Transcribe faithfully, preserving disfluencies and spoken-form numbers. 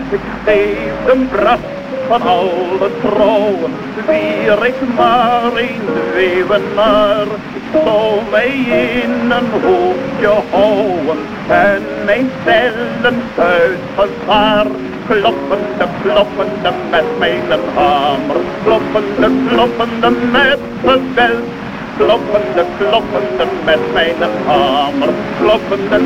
Ik geef een bras van alle trouwen, wier ik maar een weeuwenaar. Ik zou mij in een hoekje houden en mijn cellen uitgevaar. Kloppende, kloppende met mijn hamer, kloppende, kloppende met geweld. Kloppende, kloppende met mijn hamer, kloppende